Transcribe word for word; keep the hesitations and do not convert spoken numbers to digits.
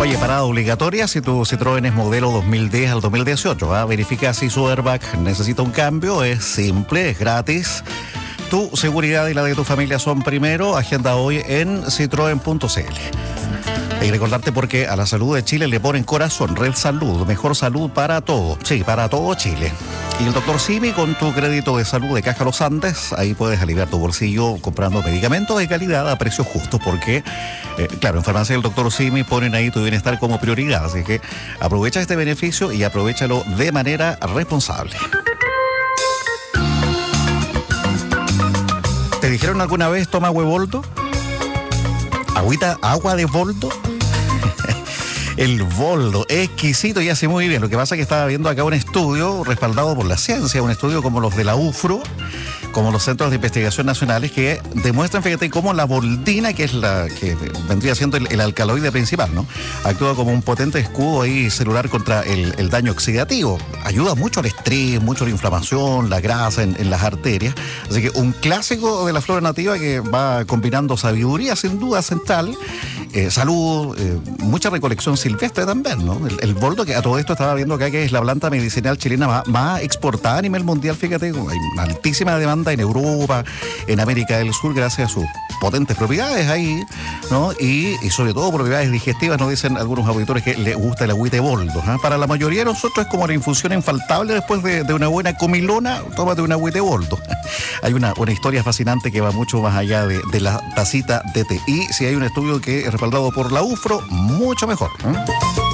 Oye, parada obligatoria si tu Citroën es modelo dos mil diez al dos mil dieciocho. ¿eh? Verifica si su airbag necesita un cambio. Es simple, es gratis. Tu seguridad y la de tu familia son primero. Agenda hoy en citroen punto c l. Y recordarte porque a la salud de Chile le ponen corazón. Red Salud, mejor salud para todo. Sí, para todo Chile. Y el doctor Simi con tu crédito de salud de Caja Los Andes, ahí puedes aliviar tu bolsillo comprando medicamentos de calidad a precios justos porque, eh, claro, en farmacia del doctor Simi ponen ahí tu bienestar como prioridad. Así que aprovecha este beneficio y aprovechalo de manera responsable. ¿Te dijeron alguna vez toma huevoldo? ¿Agüita, agua de boldo? El boldo, exquisito y hace muy bien. Lo que pasa es que estaba viendo acá un estudio respaldado por la ciencia, un estudio como los de la U F R O, como los Centros de Investigación Nacionales, que demuestran, fíjate, cómo la boldina, que es la que vendría siendo el, el alcaloide principal, ¿no? Actúa como un potente escudo ahí celular contra el, el daño oxidativo. Ayuda mucho al estrés, mucho a la inflamación, la grasa en, en las arterias. Así que un clásico de la flora nativa que va combinando sabiduría, sin duda central, eh, salud, eh, mucha recolección silvestre también, ¿no? El, el boldo, que a todo esto estaba viendo acá que es la planta medicinal chilena más, más exportada a nivel mundial, fíjate, hay una altísima demanda en Europa, en América del Sur, gracias a sus potentes propiedades ahí, ¿no? Y, y sobre todo propiedades digestivas, nos dicen algunos auditores que les gusta el agüite boldo. ¿eh? Para la mayoría de nosotros es como la infusión infaltable después de, de una buena comilona, tómate un agüite boldo. Hay una, una historia fascinante que va mucho más allá de, de la tacita de té. Y si hay un estudio que es respaldado por la U F R O, mucho mejor. ¿eh?